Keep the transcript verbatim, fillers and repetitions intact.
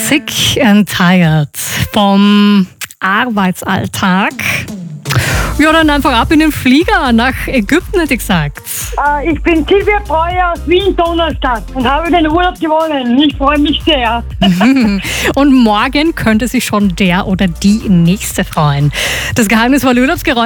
sick and tired vom Arbeitsalltag? Ja, dann einfach ab in den Flieger nach Ägypten, hätte ich gesagt. Äh, ich bin Silvia Breuer aus Wien-Donaustadt und habe den Urlaub gewonnen. Ich freue mich sehr. Und morgen könnte sich schon der oder die Nächste freuen. Das geheimnisvolle Urlaubsgeräusch